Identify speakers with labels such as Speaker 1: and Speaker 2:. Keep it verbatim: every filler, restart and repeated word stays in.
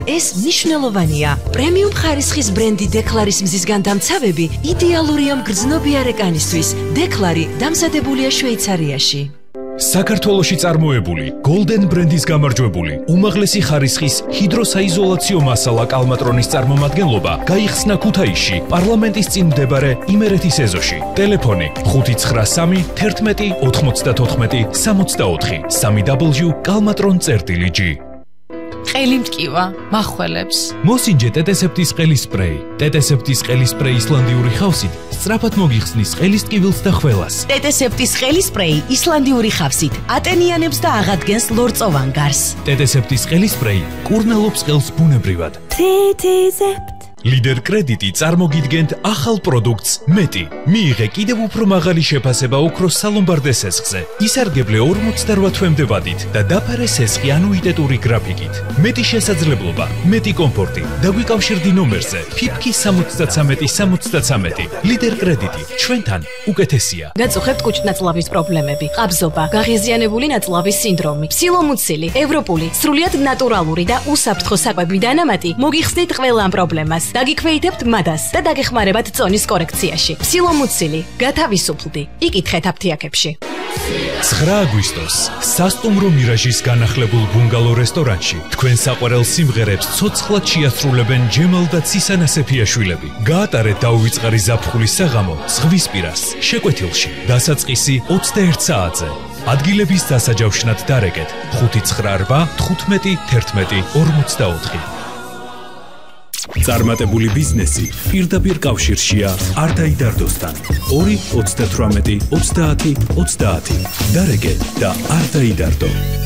Speaker 1: ეს მნიშვნელოვანია. პრემიუმ ხარისხის ბრენდი დეკლარის მზისგან დამცავები იდეალურია მგრძნობიარე კანისთვის. დეკლარი დამზადებულია შვეიცარიაში.
Speaker 2: საქართველოში წარმოებული Golden ბრენდის გამარჯვებული უმაღლესი ხარისხის ჰიდროსაიზოლაციო მასალა კალმატრონის წარმომადგენლობა გაიხსნა ქუთაისში პარლამენტის წინ მდებარე იმერეთის ეზოში. ტელეფონი ხუთი ცხრა სამი თერთმეტი ოთხმოცდათოთხმეტი სამოცდაოთხი სამი დაბლიუ კალმატრონ წერტილი ჯი.
Speaker 3: ყელი მტკივა, მახველებს.
Speaker 2: მოსინჯე ტეტესეპტის ყელის სპრეი. ტეტესეპტის ყელის სპრეი ისლანდიური ხავსით სწრაფად მოგიხსნის ყელის ტკივილს და ხველას.
Speaker 1: ტეტესეპტის ყელის სპრეი ისლანდიური ხავსით ატენიანებს და აღადგენს ლორწოვან გარს.
Speaker 2: ტეტესეპტის ყელის სპრეი კურნალობს ყელს ბუნებრივად.
Speaker 1: ტეტესეპტ
Speaker 2: ლიდერ კრედიტი წარმოგიდგენთ ახალ პროდუქტს მეტი. მიიღე კიდევ უფრო მაღალი შეფასება ოქროს სალომბარდე სესხზე. ისარგებლე ორმოცდარვა თვემდე ვადით და დაფარე სესხი ანუიტეტური გრაფიკით. მეტი შესაძლებლობა, მეტი კომფორტი. დაგვიკავშირდი ნომერზე ფიფკი სამოცდათრამეტი სამოცდათრამეტი. ლიდერ კრედიტი ჩვენთან უკეთესია.
Speaker 3: გაწუხებთ კუჭნაწლავის პრობლემები, ყაბზობა, გაღიზიანებული ნაწლავის სინდრომი, ფსილომუცილი, ევროპული, სრულიად ნატურალური და უსაფრთხო საკვები დანამატი მოგიხსნით ყველა ამ პრობლემას. დაგიქვეითებთ მადას და დაგეხმარებათ წონის კორექციაში. ფსილომუცილი, გათავისუფლდი. იკითხეთ აფთიაქებში.
Speaker 2: ცხრა აგვისტოს სასტუმრო მირაჟის განახლებულ ბუნგალო რესტორანში თქვენ საყვარელ სიმღერებს ცოცხლად შეასრულებენ ჯემალ და ცისანა სეფიაშვილები. გაატარეთ დაუვიწყარი ზაფხულის საღამო ზღვისპირას, შეკვეთილში, დასაწყისი ოცდაერთ საათზე. ადგილების დასაჯავშნად დარეკეთ ხუთი ცხრა რვა თხუთმეტი თერთმეტი ორმოცდაოთხი. წარმატებული ბიზნესი პირდაპირ კავშირშია არტაიდარდოსთან. ორი ოცდათვრამეტი ოცდაათი ოცდაათი. დარეკე და არ დაიდარდო.